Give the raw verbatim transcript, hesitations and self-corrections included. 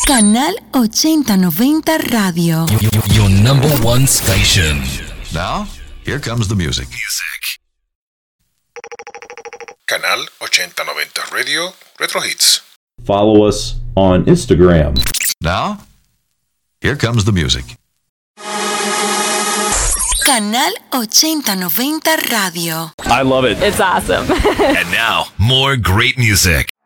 Canal ochenta noventa Radio. Your, your number one station. Now, here comes the music. Music. Canal ochenta noventa Radio Retro Hits. Follow us on Instagram. Now, here comes the music. Canal ochenta noventa Radio. I love it. It's awesome. And now, more great music.